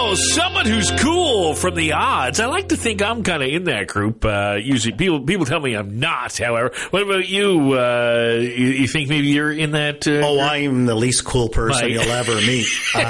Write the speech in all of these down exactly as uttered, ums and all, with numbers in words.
Oh, someone who's cool from the odds. I like to think I'm kind of in that group. Uh, usually people people tell me I'm not, however. What about you? Uh, you, you think maybe you're in that? Uh, oh, I'm the least cool person My- you'll ever meet.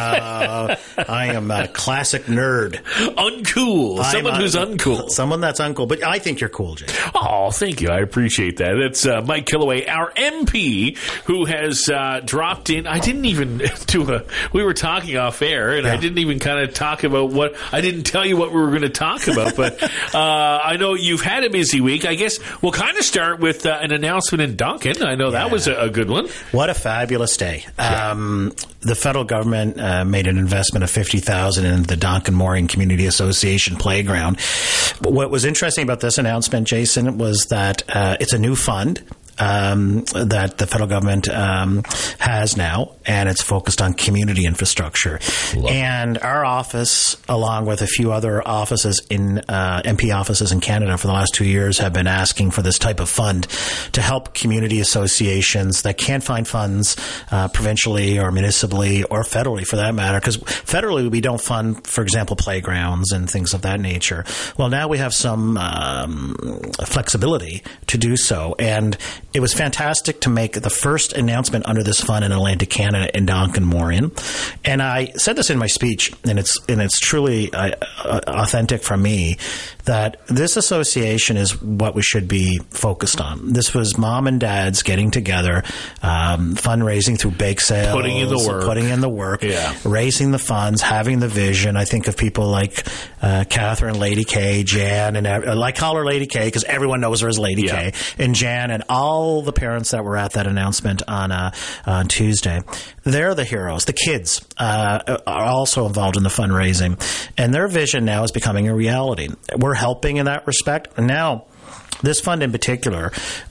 Uh, I am a classic nerd. Uncool. Someone I'm a- who's uncool. Someone that's uncool. But I think you're cool, Jay. Oh, thank you. I appreciate that. That's uh, Mike Killaway, our M P, who has uh, dropped in. I didn't even do a. We were talking off air, and Yeah. I didn't even kind of talk about what. I didn't tell you what we were going to talk about, but uh, I know you've had a busy week. I guess we'll kind of start with uh, an announcement in Duncan. I know that was a, a good one. What a fabulous day. Um, the federal government uh, made an investment of fifty thousand dollars in the Duncan Moraine Community Association playground. But what was interesting about this announcement, Jason, was that uh, it's a new fund. Um, that the federal government um, has now, and it's focused on community infrastructure. Love and our office, along with a few other offices in uh, M P offices in Canada for the last two years, have been asking for this type of fund to help community associations that can't find funds uh, provincially or municipally or federally, for that matter. Because federally, we don't fund, for example, playgrounds and things of that nature. Well, now we have some um, flexibility to do so, and it was fantastic to make the first announcement under this fund in Atlantic Canada in Duncan Moraine. And I said this in my speech, and it's and it's truly uh, uh, authentic from me, that this association is what we should be focused on. This was mom and dads getting together, um, fundraising through bake sales, Putting in the work. putting in the work, Yeah. raising the funds, having the vision. I think of people like uh, Catherine, Lady K, Jan, and uh, like call her Lady K because everyone knows her as Lady Yeah. K, and Jan, and all the parents that were at that announcement on uh, on Tuesday. They're the heroes. The kids uh, are also involved in the fundraising, and their vision now is becoming a reality. We're helping in that respect. And now, this fund in particular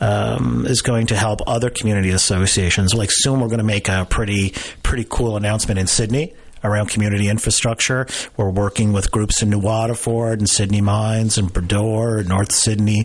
um, is going to help other community associations. Like soon, we're going to make a pretty pretty cool announcement in Sydney around community infrastructure. We're working with groups in New Waterford and Sydney Mines and Burdor and North Sydney.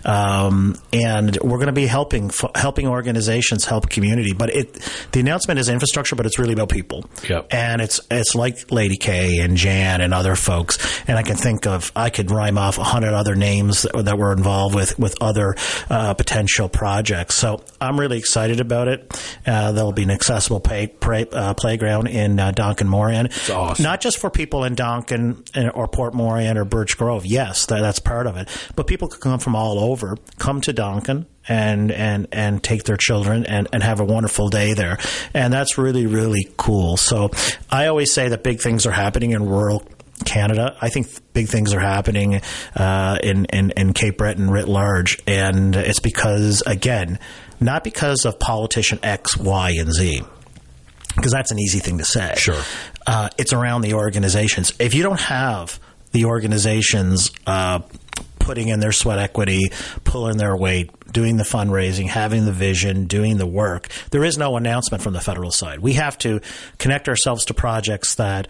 Um, and we're going to be helping f- helping organizations help community. But it the announcement is infrastructure, but it's really about people. Yep. And it's it's like Lady K and Jan and other folks. And I can think of, I could rhyme off a hundred other names that, that were involved with, with other uh, potential projects. So I'm really excited about it. Uh, there'll be an accessible pay, play, uh, playground in uh, Duncan Moraine. It's awesome. Not just for people in Duncan or Port Moran or Birch Grove. Yes, that, that's part of it. But people can come from all over, come to Duncan and and and take their children and, and have a wonderful day there. And that's really, really cool. So I always say that big things are happening in rural Canada. I think big things are happening uh, in, in, in Cape Breton writ large. And it's because, again, not because of politician X, Y, and Z. Because that's an easy thing to say. Sure. Uh, it's around the organizations. If you don't have the organizations uh, putting in their sweat equity, pulling their weight, doing the fundraising, having the vision, doing the work, there is no announcement from the federal side. We have to connect ourselves to projects that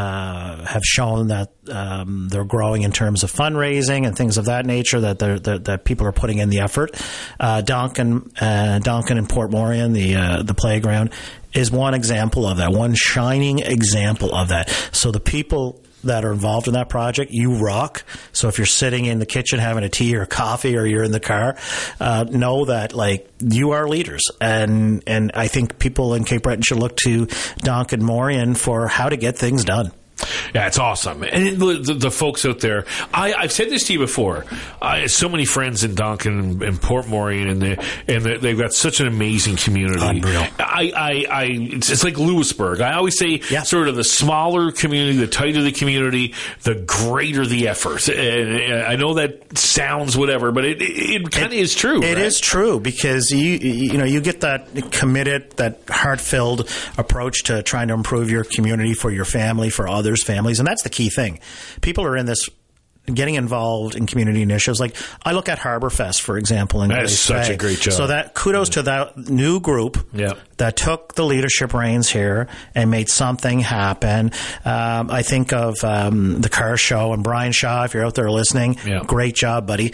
uh, have shown that um, they're growing in terms of fundraising and things of that nature, that they're, that, that people are putting in the effort. Uh, Duncan, uh, Duncan and Port Moran, the uh, the playground, is one example of that, one shining example of that. So the people that are involved in that project, you rock. So if you're sitting in the kitchen having a tea or coffee, or you're in the car, uh, know that like you are leaders. And and I think people in Cape Breton should look to Duncan Moraine for how to get things done. Yeah, it's awesome. And the, the, the folks out there, I, I've said this to you before. I have so many friends in Duncan and, and Port Moraine, and, they, and they, they've got such an amazing community. Unreal. I, I, I, it's, it's like Lewisburg. I always say Yeah. sort of the smaller community, the tighter the community, the greater the effort. And, and I know that sounds whatever, but it, it, it kind of is true. It right? is true, because you you know you get that committed, that heart-filled approach to trying to improve your community for your family, for others' families, and that's the key thing. People are in this getting involved in community initiatives. Like I look at Harborfest, for example. In That's such Bay. a great job. So that kudos to that new group yep. that took the leadership reins here and made something happen. Um, I think of um, the Car Show and Brian Shaw, if you're out there listening, yep. great job, buddy.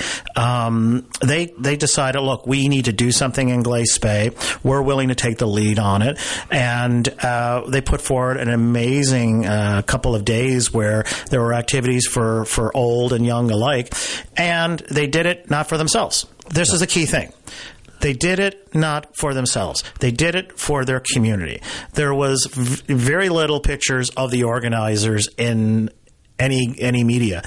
Um, they they decided, look, we need to do something in Glace Bay. We're willing to take the lead on it. And uh, they put forward an amazing uh, couple of days where there were activities for, for old and young alike. And they did it not for themselves. This no. is a key thing. They did it not for themselves. They did it for their community. There was v- very little pictures of the organizers in any any media.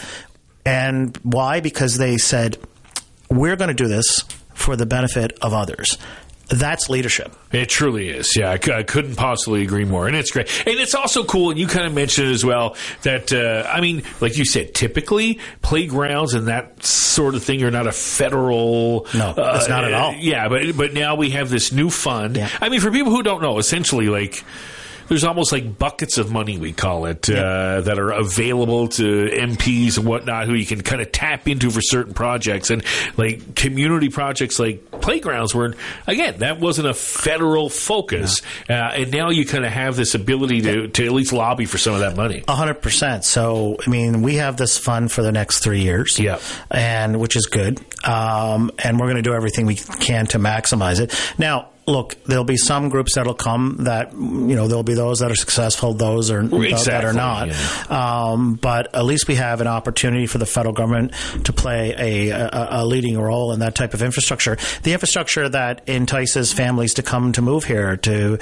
And why? Because they said, we're going to do this for the benefit of others. That's leadership. It truly is. Yeah, I, c- I couldn't possibly agree more. And it's great. And it's also cool, and you kind of mentioned it as well, that, uh, I mean, like you said, typically playgrounds and that sort of thing are not a federal... No, uh, it's not at all. Yeah, but but now we have this new fund. Yeah. I mean, for people who don't know, essentially, like... There's almost like buckets of money, we call it, uh, yeah. that are available to M Ps and whatnot who you can kind of tap into for certain projects. And like community projects like playgrounds were, again, that wasn't a federal focus. No. Uh, and now you kind of have this ability to, to at least lobby for some of that money. A hundred percent. So, I mean, we have this fund for the next three years. Yeah. And which is good. Um, and we're going to do everything we can to maximize it. Now, look, there'll be some groups that'll come that, you know, there'll be those that are successful, those are, exactly, that are not. Yeah. Um, but at least we have an opportunity for the federal government to play a, a, a leading role in that type of infrastructure. The infrastructure that entices families to come to move here, to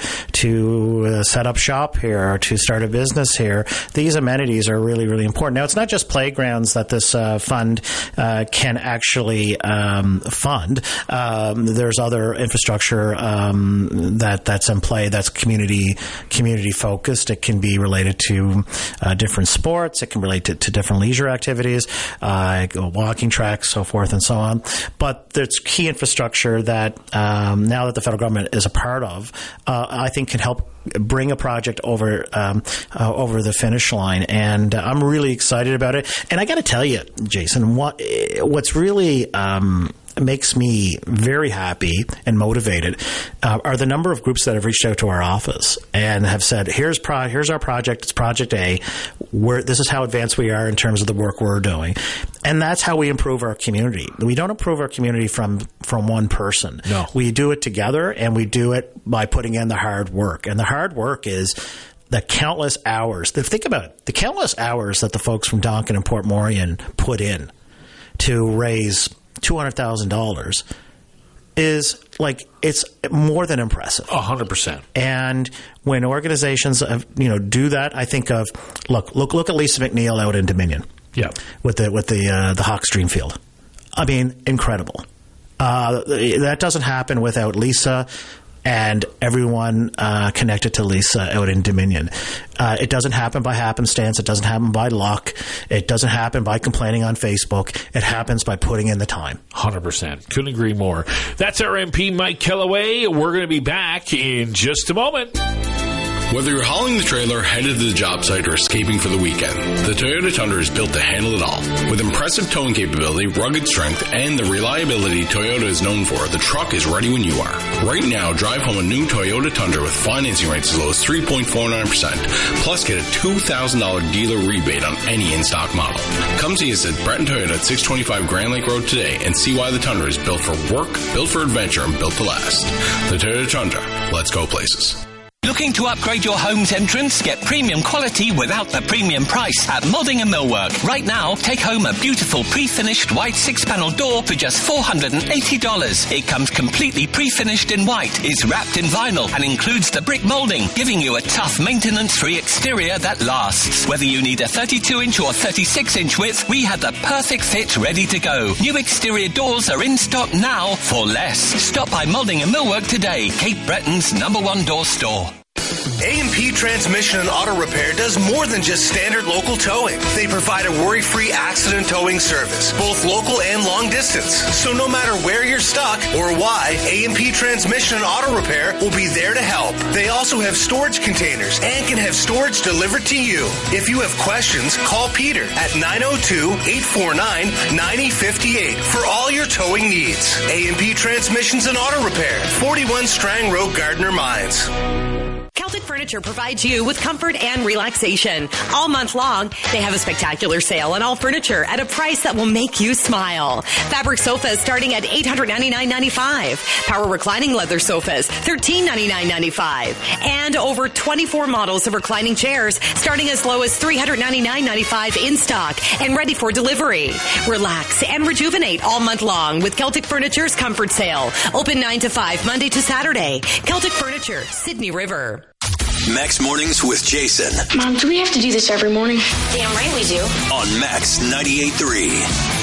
to uh, set up shop here, to start a business here. These amenities are really, really important. Now, it's not just playgrounds that this uh, fund uh, can actually um, fund. Um, there's other infrastructure uh, Um, that that's in play. That's community community focused. It can be related to uh, different sports. It can relate to, to different leisure activities, uh, walking tracks, so forth and so on. But there's key infrastructure that um, now that the federal government is a part of, uh, I think can help bring a project over um, uh, over the finish line, and uh, I'm really excited about it. And I got to tell you, Jason, what what's really um, makes me very happy and motivated uh, are the number of groups that have reached out to our office and have said, "Here's pro- here's our project. It's Project A. We're, this is how advanced we are in terms of the work we're doing." And that's how we improve our community. We don't improve our community from from one person. No. We do it together, and we do it by putting in the hard work. And the hard work is the countless hours. Think about it. The countless hours that the folks from Donkin and Port Morion put in to raise two hundred thousand dollars is like, it's more than impressive. A hundred percent. And when organizations, uh, you know, do that, I think of, look, look, look at Lisa McNeil out in Dominion. Yeah. With the, with the, uh, the Hawks Dream Field. I mean, incredible. Uh, that doesn't happen without Lisa and everyone uh, connected to Lisa out in Dominion. Uh, it doesn't happen by happenstance. It doesn't happen by luck. It doesn't happen by complaining on Facebook. It happens by putting in the time. one hundred percent. Couldn't agree more. That's our M P, Mike Kellaway. We're going to be back in just a moment. Whether you're hauling the trailer, headed to the job site, or escaping for the weekend, the Toyota Tundra is built to handle it all. With impressive towing capability, rugged strength, and the reliability Toyota is known for, the truck is ready when you are. Right now, drive home a new Toyota Tundra with financing rates as low as three point four nine percent. Plus, get a two thousand dollars dealer rebate on any in-stock model. Come see us at Breton Toyota at six twenty-five Grand Lake Road today and see why the Tundra is built for work, built for adventure, and built to last. The Toyota Tundra. Let's go places. Looking to upgrade your home's entrance? Get premium quality without the premium price at Modding and Millwork. Right now, take home a beautiful pre-finished white six-panel door for just four hundred eighty dollars. It comes completely pre-finished in white, is wrapped in vinyl, and includes the brick molding, giving you a tough, maintenance-free exterior that lasts. Whether you need a thirty-two inch or thirty-six inch width, we have the perfect fit ready to go. New exterior doors are in stock now for less. Stop by Modding and Millwork today, Cape Breton's number one door store. A M P Transmission and Auto Repair does more than just standard local towing. They provide a worry-free accident towing service, both local and long distance. So no matter where you're stuck or why, A M P Transmission and Auto Repair will be there to help. They also have storage containers and can have storage delivered to you. If you have questions, call Peter at nine oh two, eight four nine, nine oh five eight for all your towing needs. A M P Transmissions and Auto Repair, forty-one Strang Road, Gardner Mines. Celtic Furniture provides you with comfort and relaxation. All month long, they have a spectacular sale on all furniture at a price that will make you smile. Fabric sofas starting at eight hundred ninety-nine dollars and ninety-five cents. Power reclining leather sofas, thirteen ninety-nine ninety-five. And over twenty-four models of reclining chairs starting as low as three hundred ninety-nine ninety-five in stock and ready for delivery. Relax and rejuvenate all month long with Celtic Furniture's Comfort Sale. Open nine to five, Monday to Saturday. Celtic Furniture, Sydney River. Max Mornings with Jason. Mom, do we have to do this every morning? Damn right we do. On Max ninety-eight point three.